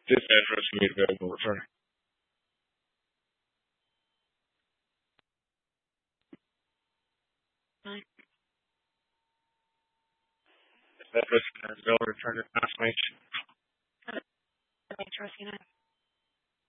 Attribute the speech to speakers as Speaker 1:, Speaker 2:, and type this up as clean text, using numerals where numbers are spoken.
Speaker 1: This address will be available. Return. This address is available. Return to confirmation.
Speaker 2: Let me trust you now.